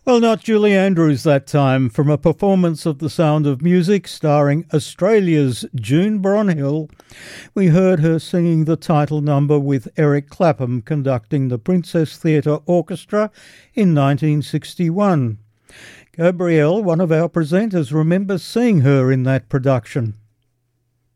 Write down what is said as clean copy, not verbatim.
Well, not Julie Andrews that time. From a performance of The Sound of Music starring Australia's June Bronhill, we heard her singing the title number with Eric Clapham conducting the Princess Theatre Orchestra in 1961. Gabrielle, one of our presenters, remembers seeing her in that production.